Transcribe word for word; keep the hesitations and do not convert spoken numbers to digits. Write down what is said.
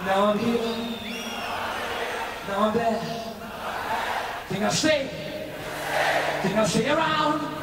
Now I'm here. Now I'm there. Think I'll stay. Think I'll stay around.